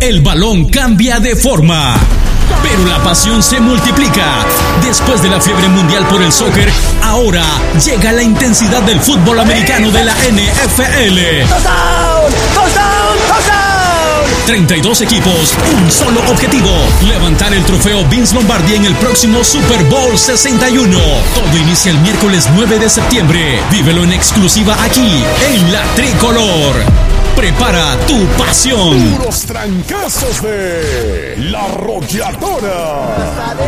el balón cambia de forma, pero la pasión se multiplica. Después de la fiebre mundial por el soccer, ahora llega la intensidad del fútbol americano de la NFL. 32 equipos, un solo objetivo: levantar el trofeo Vince Lombardi en el próximo Super Bowl 61. Todo inicia el miércoles 9 de septiembre. Vívelo en exclusiva aquí, en La Tricolor. Prepara tu pasión. Puros trancazos de La Arrolladora.